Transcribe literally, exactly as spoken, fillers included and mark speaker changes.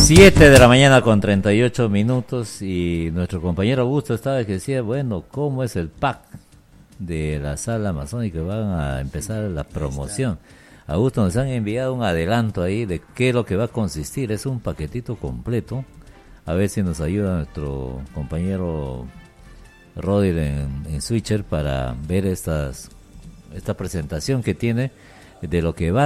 Speaker 1: Siete de la mañana con treinta y ocho minutos y nuestro compañero Augusto estaba que decía, bueno, ¿cómo es el pack de la sala amazónica? Van a empezar la promoción. Augusto, nos han enviado un adelanto ahí de qué es lo que va a consistir. Es un paquetito completo. A ver si nos ayuda nuestro compañero Rodir en, en Switcher para ver estas esta presentación que tiene de lo que va